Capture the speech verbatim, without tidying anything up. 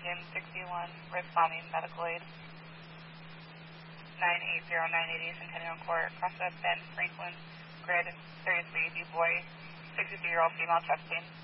Lincoln sixty-one, responding medical aid. nine eight zero nine eighty Centennial Court, cross up Ben Franklin, grid thirty-three, D boy, sixty-three year old female chest pain.